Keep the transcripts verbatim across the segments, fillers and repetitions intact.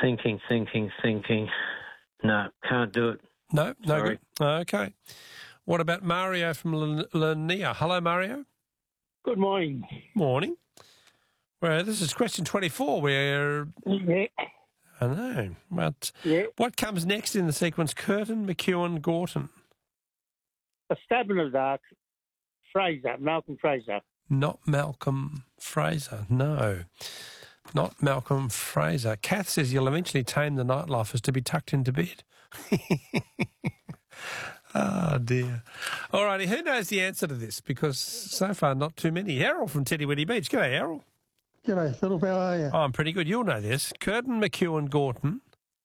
Thinking, thinking, thinking. No, can't do it. No, no Sorry. good. Okay. What about Mario from L- Lania? Hello, Mario. Good morning. Morning. Well, this is question twenty-four. Where Yeah. I know. But Yeah. what comes next in the sequence? Curtin, McEwen, Gorton. A stab in the dark. Fraser, Malcolm Fraser. Not Malcolm Fraser. No. Not Malcolm Fraser. Kath says you'll eventually tame the nightlifers to be tucked into bed. Oh, dear. All righty, who knows the answer to this? Because so far, not too many. Errol from Teddiwitty Beach. G'day, Errol. G'day, Philip. How are you? Oh, I'm pretty good. You'll know this. Curtin, McEwen, Gorton.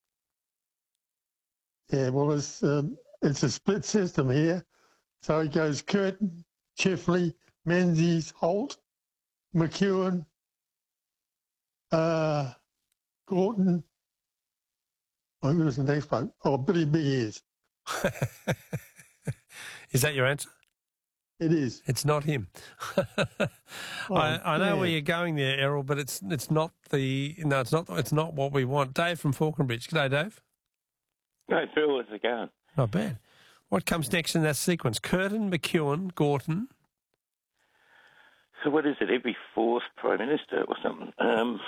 Yeah, well, it's um, it's a split system here. So it goes Curtin, Chifley, Menzies, Holt, McEwen, uh, Gorton. Oh, who was the next bloke? Oh, Billy Big Ears. Is that your answer? It is. It's not him. Oh, I, I know yeah. where you're going there, Errol, but it's it's not the no, it's not it's not what we want. Dave from Falconbridge. G'day, Dave. No, Phil, how's it going? Not bad. What comes next in that sequence? Curtin, McEwen, Gorton. So what is it, every fourth Prime Minister or something? Um,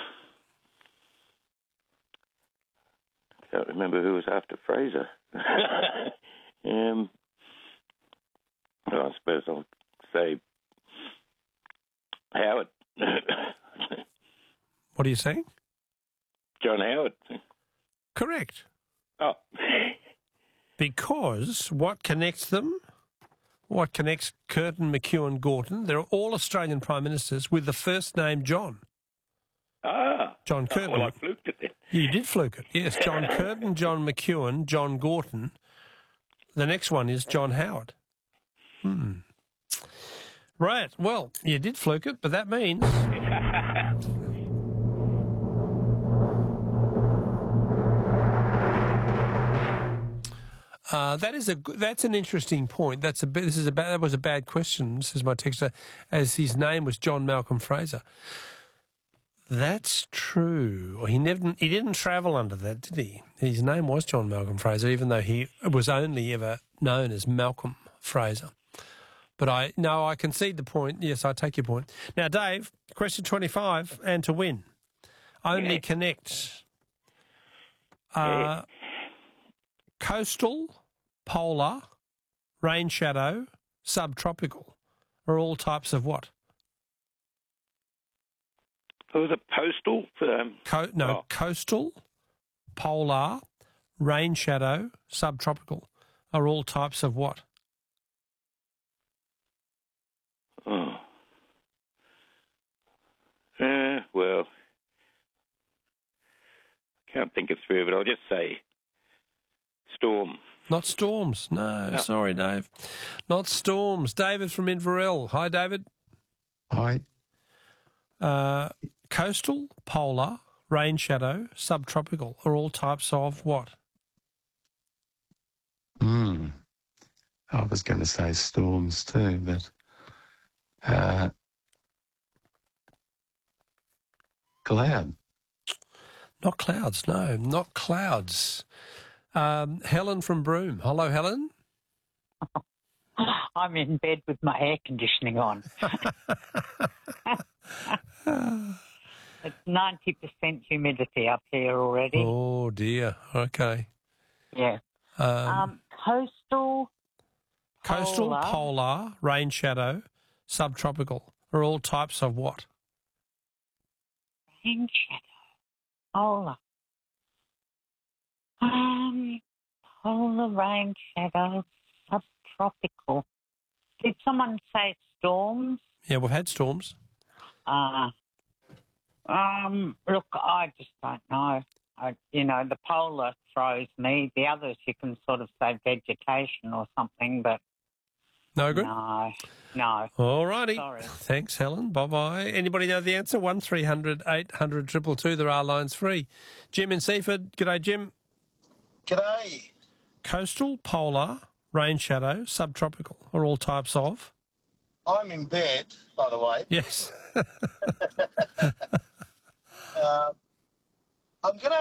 I can't remember who was after Fraser. um, well, I suppose I'll say Howard. What are you saying? John Howard. Correct. Oh. Because what connects them, what connects Curtin, McEwen, Gorton, they're all Australian Prime Ministers with the first name John. Ah. John Oh, Curtin. well, I fluked it then. You did fluke it. Yes, John Curtin, John McEwen, John Gorton. The next one is John Howard. Hmm. Right. Well, you did fluke it, but that means... Uh, that is a that's an interesting point. That's a this is a bad, that was a bad question. Says my texter, as his name was John Malcolm Fraser. That's true. He never he didn't travel under that, did he? His name was John Malcolm Fraser, even though he was only ever known as Malcolm Fraser. But I no, I concede the point. Yes, I take your point. Now, Dave, question twenty-five, and to win, only Yeah. connect. Uh, Yeah. Coastal, polar, rain shadow, subtropical are all types of what? What was it, postal? Um, Co- no, oh. coastal, polar, rain shadow, subtropical are all types of what? Oh. Uh, well, I can't think it through, but I'll just say storm. Not storms. No, No. sorry, Dave. Not storms. David from Inverell. Hi, David. Hi. Uh, coastal, polar, rain shadow, subtropical are all types of what? Hmm. I was going to say storms too, but uh, cloud. Not clouds, no, not clouds. Um, Helen from Broome. Hello, Helen. I'm in bed with my air conditioning on. It's ninety percent humidity up here already. Oh, dear. Okay. Yeah. Um, Um, coastal, coastal, polar. polar, rain shadow, subtropical are all types of what? rain shadow, polar. Um, polar, rain shadow, subtropical. Did someone say storms? Yeah, we've had storms. Uh, um, look, I just don't know. I, you know, the polar throws me. The others you can sort of say vegetation or something, but No good? no, no. All righty. Sorry. Thanks, Helen. Bye-bye. Anybody know the answer? one three hundred eight hundred two two two. There are lines free. Jim in Seaford. G'day, Jim. G'day. Coastal, polar, rain shadow, subtropical are all types of... I'm in bed, by the way. Yes. Uh, I'm going to